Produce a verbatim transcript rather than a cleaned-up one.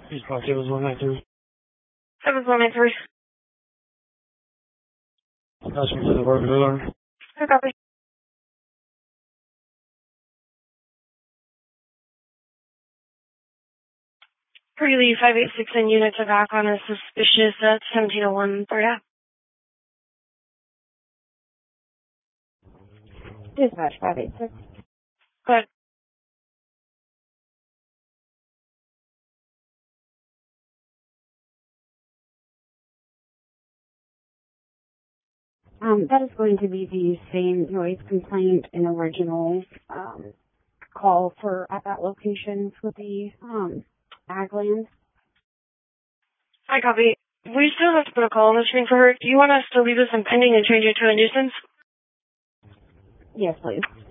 Please call Tables one nine three. Tables one nine three. Customer to the work alarm. I copy. Prelee five eight six in unit to back on a suspicious at seventeen oh one third Ave. Dispatch five eight six. Good. Um, that is going to be the same noise complaint and original um, call for at that location for the um, Agland. I copy. We still have to put a call on the screen for her. Do you want us to leave this in pending and change it to a nuisance? Yes, please.